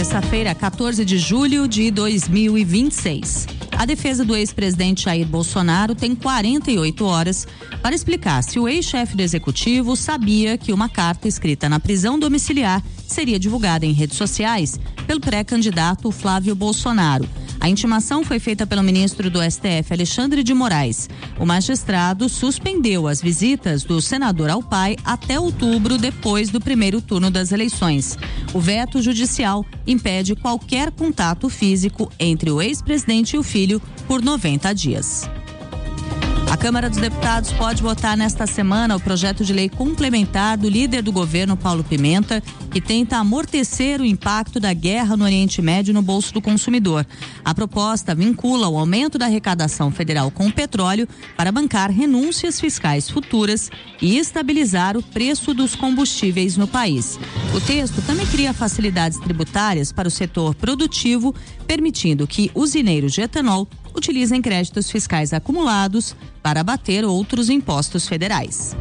terça-feira, 14 de julho de 2026. A defesa do ex-presidente Jair Bolsonaro tem 48 horas para explicar se o ex-chefe do executivo sabia que uma carta escrita na prisão domiciliar seria divulgada em redes sociais pelo pré-candidato Flávio Bolsonaro. A intimação foi feita pelo ministro do STF, Alexandre de Moraes. O magistrado suspendeu as visitas do senador ao pai até outubro, depois do primeiro turno das eleições. O veto judicial impede qualquer contato físico entre o ex-presidente e o filho por 90 dias. A Câmara dos Deputados pode votar nesta semana o projeto de lei complementar do líder do governo, Paulo Pimenta, que tenta amortecer o impacto da guerra no Oriente Médio no bolso do consumidor. A proposta vincula o aumento da arrecadação federal com o petróleo para bancar renúncias fiscais futuras e estabilizar o preço dos combustíveis no país. O texto também cria facilidades tributárias para o setor produtivo, permitindo que usineiros de etanol utilizem créditos fiscais acumulados para abater outros impostos federais.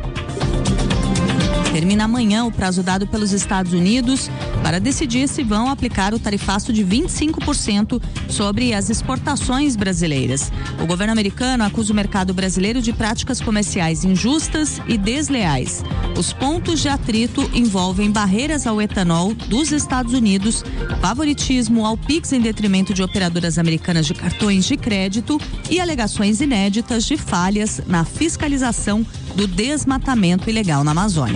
Termina amanhã o prazo dado pelos Estados Unidos para decidir se vão aplicar o tarifaço de 25% sobre as exportações brasileiras. O governo americano acusa o mercado brasileiro de práticas comerciais injustas e desleais. Os pontos de atrito envolvem barreiras ao etanol dos Estados Unidos, favoritismo ao Pix em detrimento de operadoras americanas de cartões de crédito e alegações inéditas de falhas na fiscalização do desmatamento ilegal na Amazônia.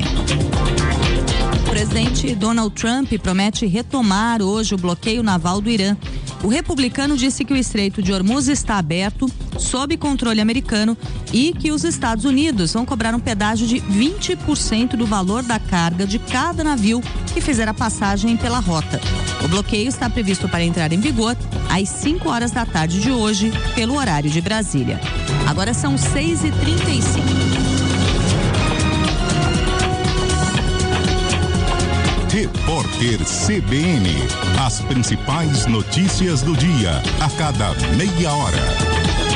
O presidente Donald Trump promete retomar hoje o bloqueio naval do Irã. O republicano disse que o Estreito de Hormuz está aberto, sob controle americano, e que os Estados Unidos vão cobrar um pedágio de 20% do valor da carga de cada navio que fizer a passagem pela rota. O bloqueio está previsto para entrar em vigor às 5 horas da tarde de hoje, pelo horário de Brasília. Agora são 6h35. Repórter CBN. As principais notícias do dia, a cada meia hora.